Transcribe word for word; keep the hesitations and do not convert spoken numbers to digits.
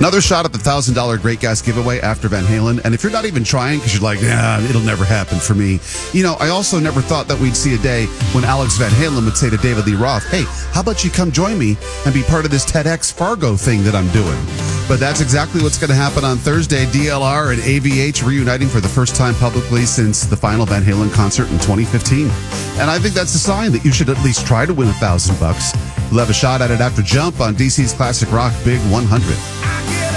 Another shot at the one thousand dollars Great Gas giveaway after Van Halen. And if you're not even trying because you're like, nah, it'll never happen for me. You know, I also never thought that we'd see a day when Alex Van Halen would say to David Lee Roth, hey, how about you come join me and be part of this TEDx Fargo thing that I'm doing? But that's exactly what's going to happen on Thursday. D L R and A V H reuniting for the first time publicly since the final Van Halen concert in twenty fifteen. And I think that's a sign that you should at least try to win a thousand bucks. We'll have a shot at it after Jump on D C's Classic Rock Big one hundred.